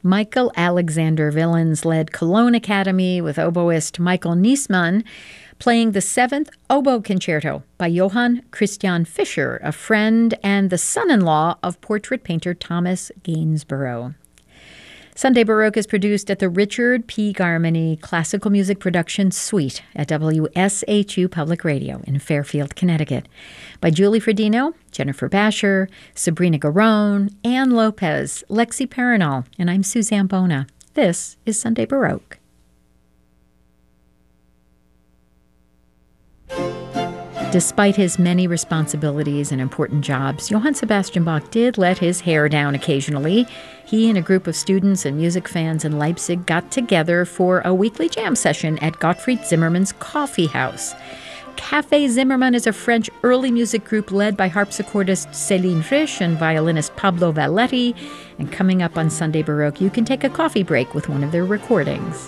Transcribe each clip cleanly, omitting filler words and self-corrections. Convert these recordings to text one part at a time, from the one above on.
Michael Alexander Villens led Cologne Academy with oboist Michael Niesmann playing the 7th Oboe Concerto by Johann Christian Fischer, a friend and the son-in-law of portrait painter Thomas Gainsborough. Sunday Baroque is produced at the Richard P. Garmany Classical Music Production Suite at WSHU Public Radio in Fairfield, Connecticut, by Julie Fredino, Jennifer Basher, Sabrina Garone, Ann Lopez, Lexi Perinal, and I'm Suzanne Bona. This is Sunday Baroque. Despite his many responsibilities and important jobs, Johann Sebastian Bach did let his hair down occasionally. He and a group of students and music fans in Leipzig got together for a weekly jam session at Gottfried Zimmermann's Coffee House. Café Zimmermann is a French early music group led by harpsichordist Céline Frisch and violinist Pablo Valletti. And coming up on Sunday Baroque, you can take a coffee break with one of their recordings.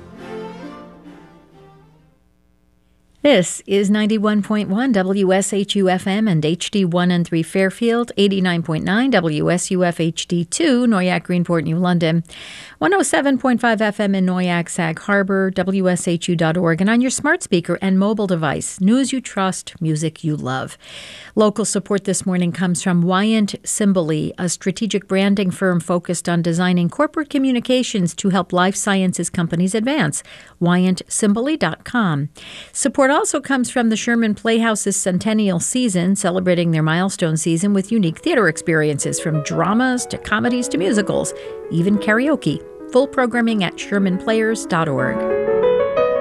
This is 91.1 WSHU FM and HD1 and 3 Fairfield, 89.9 WSUF HD2 Noyac, Greenport, New London, 107.5 FM in Noyac, Sag Harbor, WSHU.org, and on your smart speaker and mobile device. News you trust, music you love. Local support this morning comes from Wyant Cimbali, a strategic branding firm focused on designing corporate communications to help life sciences companies advance. WyantCimbali.com. Support also comes from the Sherman Playhouse's centennial season, celebrating their milestone season with unique theater experiences from dramas to comedies to musicals, even karaoke. Full programming at shermanplayers.org.